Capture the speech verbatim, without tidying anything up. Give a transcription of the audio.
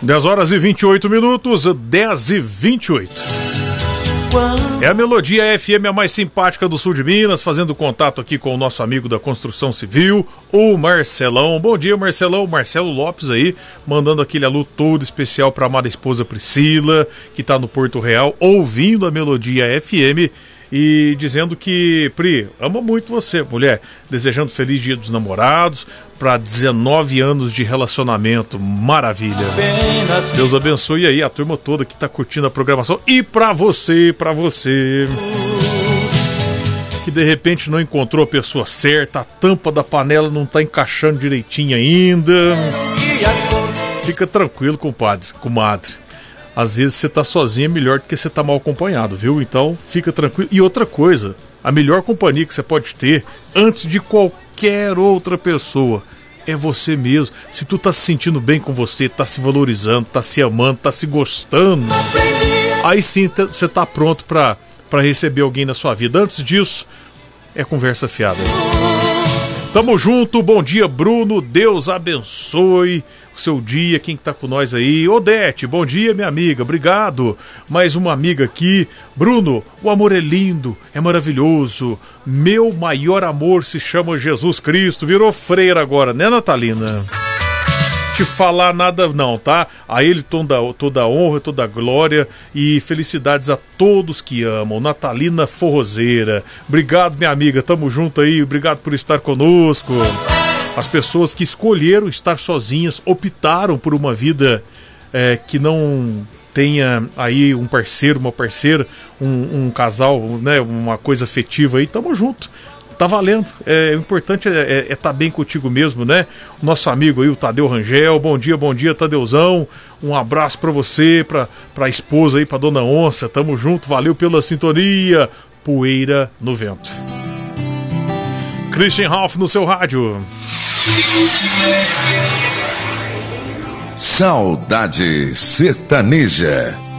dez horas e vinte e oito minutos, dez e vinte e oito. É a Melodia F M, a mais simpática do sul de Minas, fazendo contato aqui com o nosso amigo da construção civil, o Marcelão. Bom dia, Marcelão. Marcelo Lopes aí, mandando aquele alô todo especial para a amada esposa Priscila, que tá no Porto Real, ouvindo a Melodia F M e dizendo que, Pri, ama muito você, mulher, desejando feliz dia dos namorados, para dezenove anos de relacionamento, maravilha. Deus abençoe aí a turma toda que tá curtindo a programação, e para você, para você que de repente não encontrou a pessoa certa, a tampa da panela não tá encaixando direitinho ainda, fica tranquilo, compadre, comadre. Às vezes você tá sozinho é melhor do que você tá mal acompanhado, viu? Então fica tranquilo. E outra coisa, a melhor companhia que você pode ter antes de qualquer outra pessoa é você mesmo. Se tu tá se sentindo bem com você, tá se valorizando, tá se amando, tá se gostando, aí sim você tá pronto pra, pra receber alguém na sua vida. Antes disso, é conversa fiada. Tamo junto, bom dia, Bruno, Deus abençoe o seu dia, quem que tá com nós aí? Odete, bom dia, minha amiga, obrigado. Mais uma amiga aqui. Bruno, o amor é lindo, é maravilhoso, meu maior amor se chama Jesus Cristo. Virou freira agora, né, Natalina? Te falar nada não, tá? A ele toda, toda a honra, toda a glória e felicidades a todos que amam. Natalina Forrozeira, obrigado, minha amiga, tamo junto aí, obrigado por estar conosco. As pessoas que escolheram estar sozinhas, optaram por uma vida é, que não tenha aí um parceiro, uma parceira, um, um casal, né, uma coisa afetiva aí, tamo junto. Tá valendo, é, o importante é estar é, é tá bem contigo mesmo, né? O nosso amigo aí, o Tadeu Rangel, bom dia, bom dia, Tadeuzão, um abraço pra você, pra, pra esposa aí, pra Dona Onça, tamo junto, valeu pela sintonia, Poeira no Vento. Christian Ralph no seu rádio. Saudade Sertaneja.